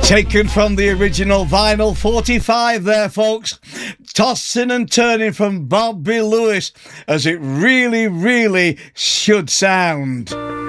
Taken from the original vinyl 45 there, folks. Tossing and turning from Bobby Lewis, as it really, really should sound.